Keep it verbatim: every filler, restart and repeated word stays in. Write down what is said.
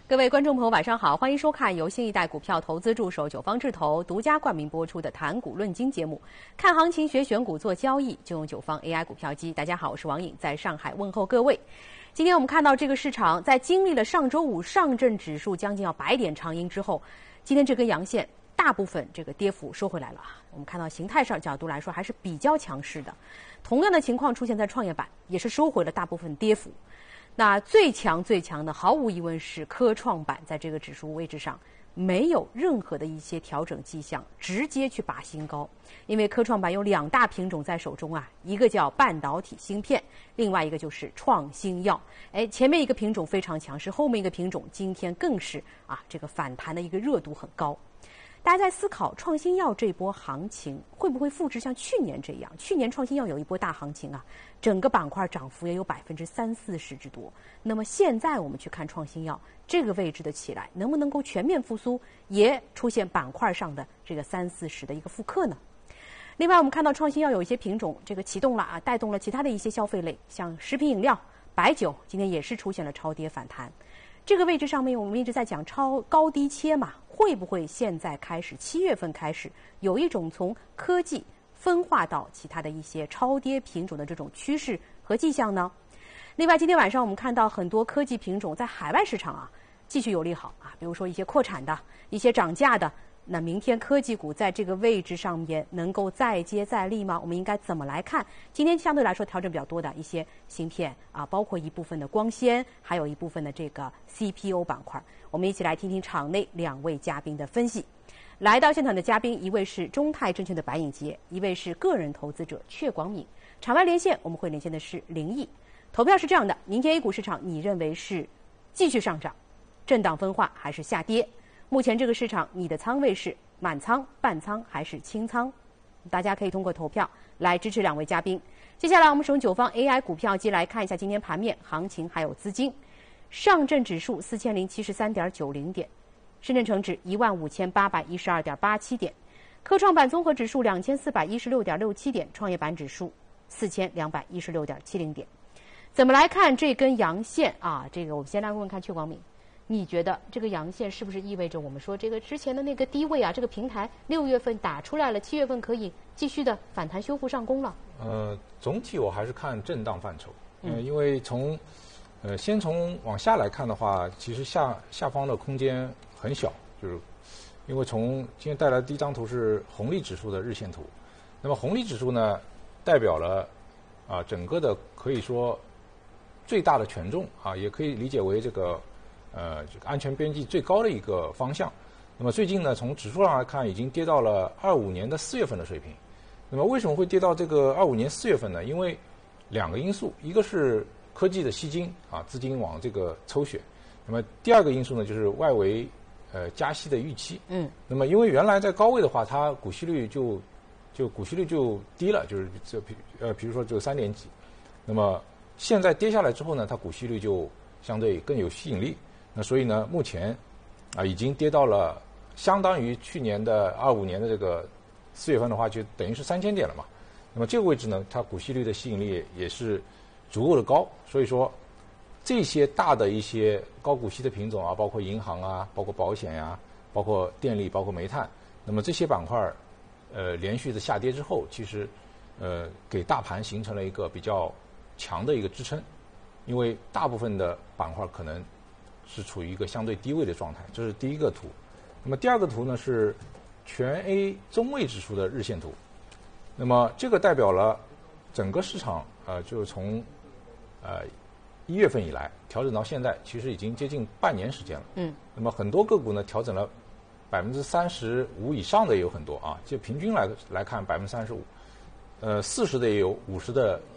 各位观众朋友，晚上好，欢迎收看由新一代股票投资助手九方智投独家冠名播出的谈股论金节目。看行情、学选股、做交易，就用九方 A I 股票机。大家好，我是王颖，在上海问候各位。今天我们看到这个市场，在经历了上周五上证指数将近要百点长阴之后，今天这根阳线大部分这个跌幅收回来了。我们看到形态上角度来说还是比较强势的。同样的情况出现在创业板，也是收回了大部分跌幅。那最强最强的，毫无疑问是科创板，在这个指数位置上没有任何的一些调整迹象，直接去拔新高。因为科创板有两大品种在手中啊，一个叫半导体芯片，另外一个就是创新药。哎，前面一个品种非常强势，后面一个品种今天更是啊，这个反弹的一个热度很高。大家在思考创新药这波行情会不会复制像去年这样？去年创新药有一波大行情啊，整个板块涨幅也有百分之三四十之多。那么现在我们去看创新药这个位置的起来，能不能够全面复苏，也出现板块上的这个三四十的一个复刻呢？另外，我们看到创新药有一些品种这个启动了啊，带动了其他的一些消费类，像食品饮料、白酒，今天也是出现了超跌反弹。这个位置上面，我们一直在讲超高低切嘛，会不会现在开始七月份开始有一种从科技分化到其他的一些超跌品种的这种趋势和迹象呢？另外，今天晚上我们看到很多科技品种在海外市场啊继续有利好啊，比如说一些扩产的、一些涨价的。那明天科技股在这个位置上面能够再接再厉吗？我们应该怎么来看？今天相对来说调整比较多的一些芯片啊，包括一部分的光纤，还有一部分的这个 C P U 板块，我们一起来听听场内两位嘉宾的分析。来到现场的嘉宾，一位是中泰证券的白颖杰，一位是个人投资者阙广敏。场外连线我们会连线的是林毅。投票是这样的：明天 A 股市场你认为是继续上涨、震荡分化还是下跌？目前这个市场，你的仓位是满仓、半仓还是清仓？大家可以通过投票来支持两位嘉宾。接下来我们使用九方 A I 股票机来看一下今天盘面行情还有资金。上证指数四千零七十三点九零点，深圳成指一万五千八百一十二点八七点，科创板综合指数两千四百一十六点六七点，创业板指数四千两百一十六点七零点。怎么来看这根阳线啊？这个我们先来问问看阙广敏。你觉得这个阳线是不是意味着我们说这个之前的那个低位啊，这个平台六月份打出来了，七月份可以继续的反弹修复上攻了？ 呃，总体我还是看震荡范畴，呃，因为从呃先从往下来看的话，其实下下方的空间很小，就是因为从今天带来的第一张图是红利指数的日线图，那么红利指数呢，代表了啊整个的可以说最大的权重啊，也可以理解为这个。呃，这个安全边际最高的一个方向。那么最近呢，从指数上来看，已经跌到了二五年的四月份的水平。那么为什么会跌到这个二五年四月份呢？因为两个因素，一个是科技的吸金啊，资金往这个抽血。那么第二个因素呢，就是外围呃加息的预期。嗯。那么因为原来在高位的话，它股息率就就股息率就低了，就是这呃比如说只有三点几。那么现在跌下来之后呢，它股息率就相对更有吸引力。那所以呢，目前啊已经跌到了相当于去年的二五年的这个四月份的话，就等于是三千点了嘛。那么这个位置呢，它股息率的吸引力也是足够的高，所以说这些大的一些高股息的品种啊，包括银行啊，包括保险呀、啊，包括电力，包括煤炭，那么这些板块呃连续的下跌之后，其实呃给大盘形成了一个比较强的一个支撑，因为大部分的板块可能是处于一个相对低位的状态，这是第一个图。那么第二个图呢是全 A 中位指数的日线图。那么这个代表了整个市场呃，就是从呃一月份以来调整到现在，其实已经接近半年时间了。嗯。那么很多个股呢调整了百分之三十五以上的也有很多啊，就平均来来看百分之三十五，呃四十的也有，五十的